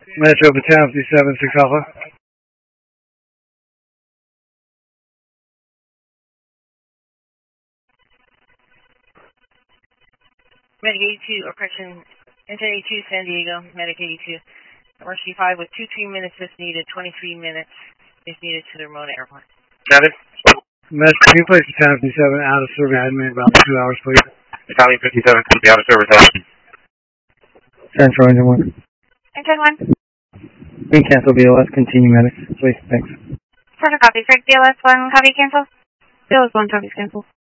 Metro Battalion 57, 6 Alpha. Medic 82, or correction, Engine 82, San Diego, Medic 82. Emergency 5 with 2 minutes is needed, 23 minutes is needed to the Ramona Airport. Got it. Metro, can you place Battalion 57 out of service admin about 2 hours, please? Battalion 57 could be out of service admin. Central Engine 1. Engine 1. We can cancel BLS, continue medic, please, thanks. Further copy, Frank BLS 1, copy cancel. BLS 1, copy cancel.